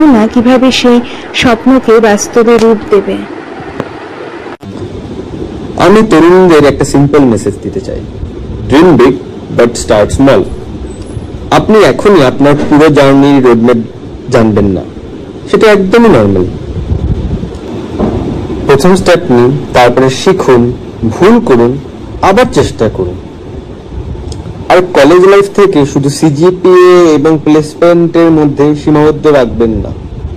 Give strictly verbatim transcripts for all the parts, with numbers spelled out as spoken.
না কিভাবে সেই স্বপ্নকে বাস্তবে রূপ দেবে। আমি তরুণদের একটা সিম্পল মেসেজ দিতে চাই, dream big but start small. আপনি এখনই আপনার পুরো জার্নির রোডম্যাপ জানবেন না, সেটা একদমই নর্মাল। প্রথম স্টেপ নিন, তারপরে শিখুন, ভুল করুন, আবার চেষ্টা করুন। আর কলেজ লাইফ থেকে শুধু সিজিপিএ এবং প্লেসমেন্টের মধ্যে সীমাবদ্ধ রাখবেন না,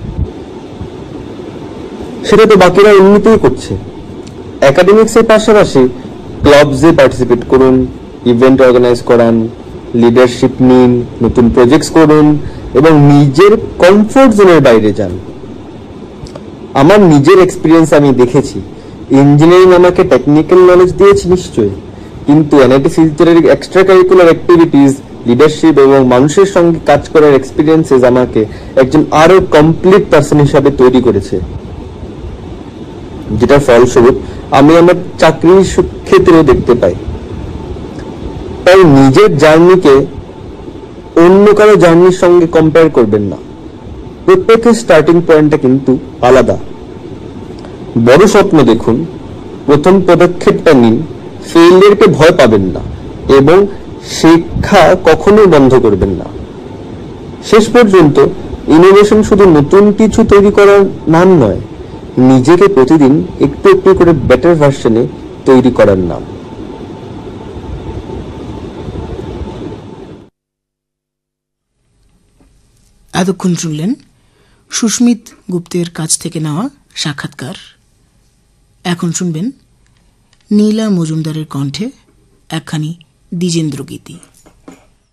সেটা তো বাকিরা এমনিতেই করছে। একাডেমিক্সের পাশাপাশি ক্লাবসে পার্টিসিপেট করুন, ইভেন্ট অর্গানাইজ করান, লিডারশিপ নিন, নতুন প্রজেক্টস করুন এবং নিজের কমফোর্ট জোনের বাইরে যান। আমার নিজের এক্সপিরিয়েন্স আমি দেখেছি, ইঞ্জিনিয়ারিং আমাকে টেকনিক্যাল নলেজ দিয়েছে নিশ্চয়ই, কিন্তু NIT ফিউচারের extra curricular activities, leadership এবং মানুষের সঙ্গে কাজ করার এক্সপিরিয়েন্সেস আমাকে একজন আরো কমপ্লিট পার্সন হিসাবে তৈরি করেছে, যেটার ফলস্বরূপ আমি আমার চাকরির ক্ষেত্রেও দেখতে পাই। তাই নিজের জার্নিকে অন্য কারো জার্নির সঙ্গে কম্পেয়ার করবেন না। প্রত্যেকের স্টার্টিং পয়েন্টটা কিন্তু আলাদা। বড় স্বপ্ন দেখুন, প্রথম পদক্ষেপটা নিন, ফেইলিয়ারকে ভয় পাবেন না এবং শিক্ষা কখনোই বন্ধ করবেন না। শেষ পর্যন্ত ইনোভেশন শুধু নতুন কিছু তৈরি করার নাম নয়, নিজেকে প্রতিদিন একটু একটু করে বেটার ভার্সনে তৈরি করার নাম। এতক্ষণ শুনলেন সুস্মিত গুপ্তের কাছ থেকে নেওয়া সাক্ষাৎকার। এখন শুনবেন নীলা মজুমদারের কণ্ঠে একখানি দ্বিজেন্দ্র গীতি।